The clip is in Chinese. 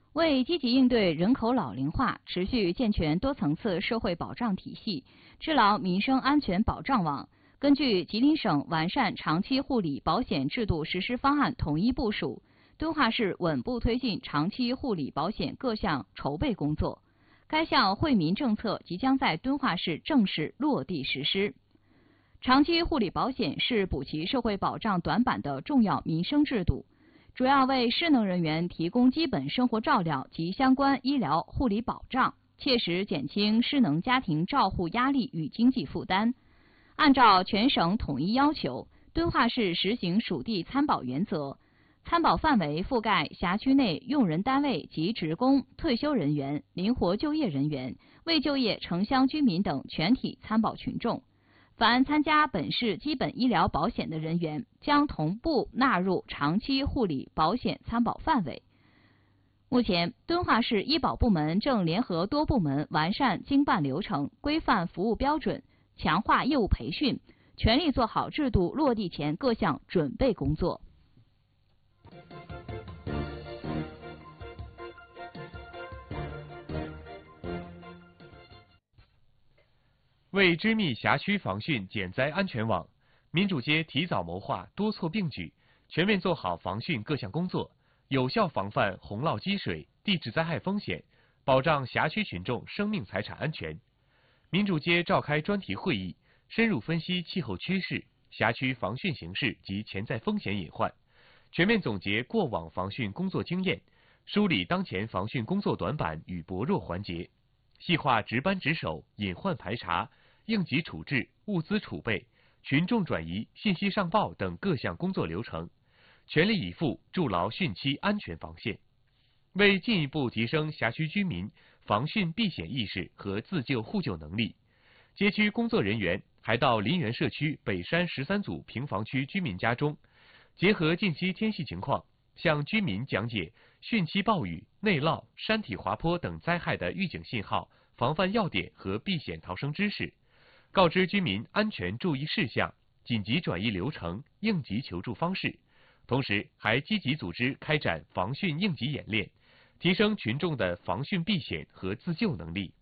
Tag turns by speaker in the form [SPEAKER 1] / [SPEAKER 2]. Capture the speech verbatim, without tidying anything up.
[SPEAKER 1] 为积极应对人口老龄化，持续健全多层次社会保障体系，织牢民生安全保障网，根据吉林省完善长期护理保险制度实施方案统一部署，敦化市稳步推进长期护理保险各项筹备工作。该项惠民政策即将在敦化市正式落地实施。长期护理保险是补齐社会保障短板的重要民生制度，主要为失能人员提供基本生活照料及相关医疗护理保障，切实减轻失能家庭照护压力与经济负担。按照全省统一要求，敦化市实行属地参保原则，参保范围覆盖辖区内用人单位及职工、退休人员、灵活就业人员、未就业城乡居民等全体参保群众。凡参加本市基本医疗保险的人员，将同步纳入长期护理保险参保范围。目前，敦化市医保部门正联合多部门完善经办流程、规范服务标准，强化业务培训，全力做好制度落地前各项准备工作。
[SPEAKER 2] 为织密辖区防汛减灾安全网，民主街提早谋划，多措并举，全面做好防汛各项工作，有效防范洪涝积水、地质灾害风险，保障辖区群众生命财产安全。民主街召开专题会议，深入分析气候趋势、辖区防汛形势及潜在风险隐患，全面总结过往防汛工作经验，梳理当前防汛工作短板与薄弱环节，细化值班值守、隐患排查、应急处置、物资储备、群众转移、信息上报等各项工作流程，全力以赴筑牢汛期安全防线。为进一步提升辖区居民防汛避险意识和自救互救能力，街区工作人员还到林园社区北山十三组平房区居民家中，结合近期天气情况，向居民讲解汛期暴雨、内涝、山体滑坡等灾害的预警信号、防范要点和避险逃生知识，告知居民安全注意事项、紧急转移流程、应急求助方式，同时还积极组织开展防汛应急演练，提升群众的防汛避险和自救能力。